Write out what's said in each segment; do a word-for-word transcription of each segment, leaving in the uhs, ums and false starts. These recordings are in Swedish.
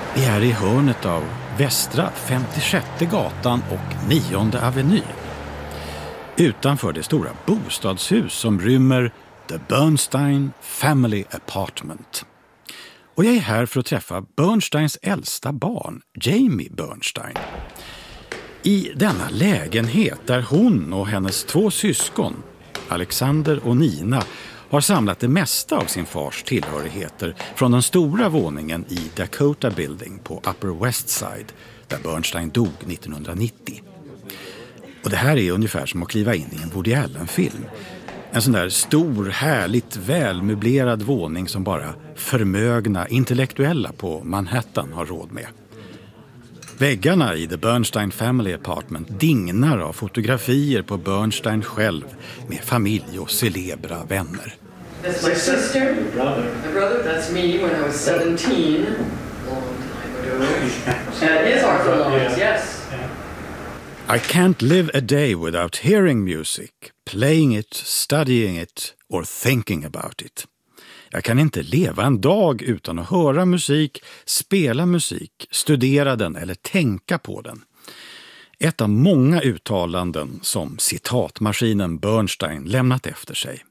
Vi är i hörnet av västra femtiosjätte gatan och nionde aveny. Utanför det stora bostadshus som rymmer The Bernstein Family Apartment. Och jag är här för att träffa Bernsteins äldsta barn, Jamie Bernstein. I denna lägenhet där hon och hennes två syskon, Alexander och Nina, har samlat det mesta av sin fars tillhörigheter från den stora våningen i Dakota Building på Upper West Side, där Bernstein dog nittonhundranittio. Och det här är ungefär som att kliva in i en Woody Allen-film. En sån där stor, härligt välmöblerad våning som bara förmögna intellektuella på Manhattan har råd med. Väggarna i The Bernstein Family Apartment dignar av fotografier på Bernstein själv med familj och celebra vänner. That's my sister, my brother. My brother, that's me when I was seventeen, long time ago. And his Arthur Lawrence, yes. I can't live a day without hearing music, playing it, studying it or thinking about it. Jag kan inte leva en dag utan att höra musik, spela musik, studera den eller tänka på den. Ett av många uttalanden som citatmaskinen Bernstein lämnat efter sig.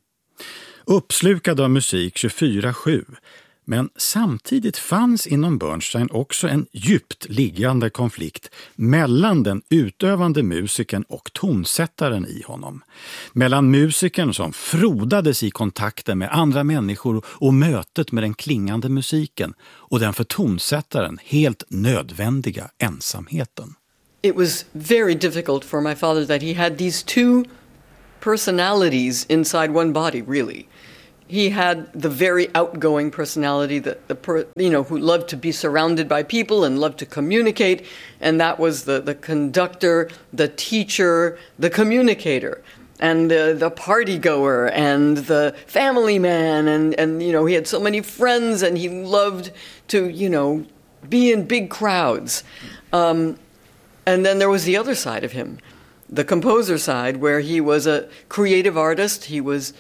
Uppslukad av musik tjugofyra sju, men samtidigt fanns inom Bernstein också en djupt liggande konflikt mellan den utövande musikern och tonsättaren i honom. Mellan musikern som frodades i kontakten med andra människor och mötet med den klingande musiken och den för tonsättaren helt nödvändiga ensamheten. It was very difficult for my father that he had these two personalities inside one body, really. He had the very outgoing personality, that the per, you know, who loved to be surrounded by people and loved to communicate, and that was the, the conductor, the teacher, the communicator, and the, the party goer, and the family man, and, and you know, he had so many friends, and he loved to, you know, be in big crowds. Um, and then there was the other side of him, the composer side, where he was a creative artist. He was,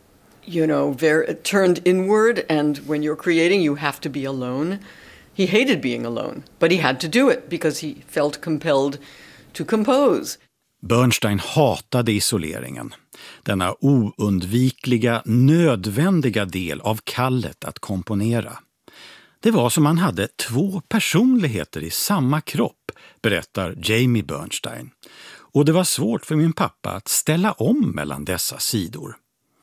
you know, very turned inward, and when you're creating, you have to be alone. He hated being alone, but he had to do it because he felt compelled to compose. Bernstein hatade isoleringen, denna oundvikliga, nödvändiga del av kallet att komponera. Det var som han hade två personligheter i samma kropp, berättar Jamie Bernstein. Och det var svårt för min pappa att ställa om mellan dessa sidor.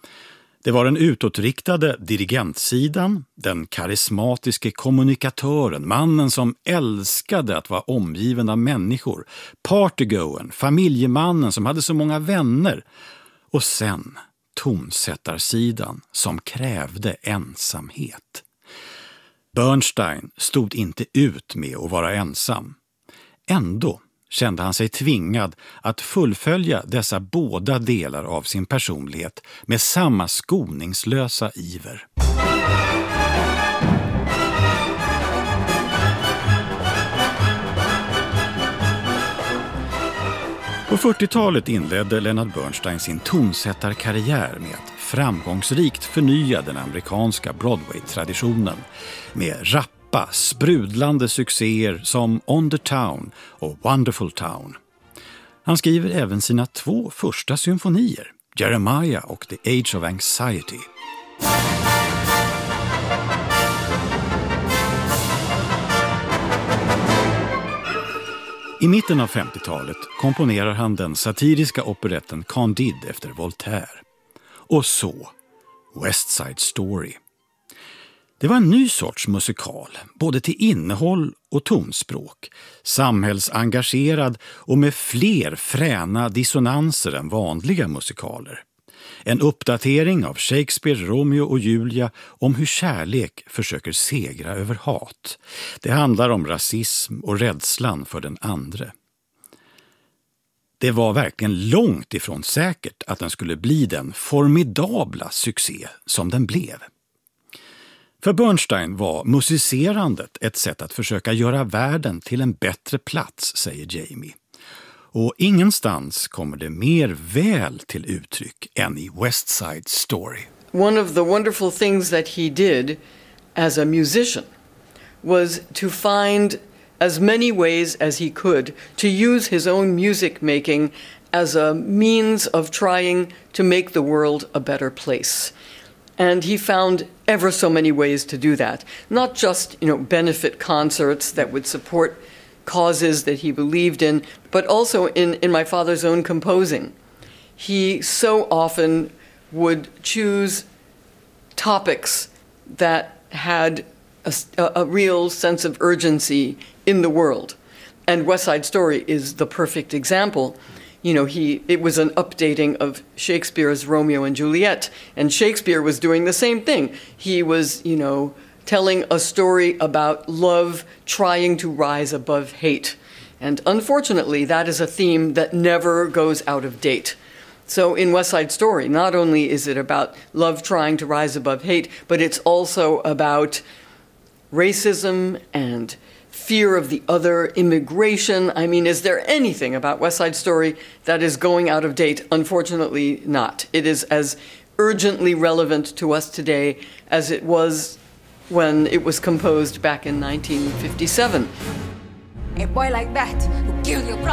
Det var den utåtriktade dirigentsidan, den karismatiske kommunikatören, mannen som älskade att vara omgiven av människor, partygoern, familjemannen som hade så många vänner, och sen tonsättarsidan som krävde ensamhet. Bernstein stod inte ut med att vara ensam. Ändå kände han sig tvingad att fullfölja dessa båda delar av sin personlighet med samma skoningslösa iver. På fyrtiotalet inledde Leonard Bernstein sin tonsättarkarriär med att framgångsrikt förnya den amerikanska Broadway-traditionen med rappa, sprudlande succéer som On the Town och Wonderful Town. Han skriver även sina två första symfonier, Jeremiah och The Age of Anxiety. I mitten av femtiotalet komponerar han den satiriska operetten Candide efter Voltaire. Och så, West Side Story. Det var en ny sorts musikal, både till innehåll och tonspråk, samhällsengagerad och med fler fräna dissonanser än vanliga musikaler. En uppdatering av Shakespeare, Romeo och Julia om hur kärlek försöker segra över hat. Det handlar om rasism och rädslan för den andre. Det var verkligen långt ifrån säkert att den skulle bli den formidabla succé som den blev. För Bernstein var musicerandet ett sätt att försöka göra världen till en bättre plats, säger Jamie. Och ingenstans kommer det mer väl till uttryck än i West Side Story. One of the wonderful things that he did as a musician was to find as many ways as he could to use his own music making as a means of trying to make the world a better place. And he found ever so many ways to do that. Not just, you know, benefit concerts that would support causes that he believed in, but also in, in my father's own composing. He so often would choose topics that had a, a real sense of urgency in the world. And West Side Story is the perfect example. You know, he it was an updating of Shakespeare's Romeo and Juliet, and Shakespeare was doing the same thing. He was, you know, telling a story about love trying to rise above hate. And unfortunately, that is a theme that never goes out of date. So in West Side Story, not only is it about love trying to rise above hate, but it's also about racism and fear of the other, immigration. I mean, is there anything about West Side Story that is going out of date? Unfortunately, not. It is as urgently relevant to us today as it was when it was composed back in nineteen fifty-seven. A boy like that who killed your brother.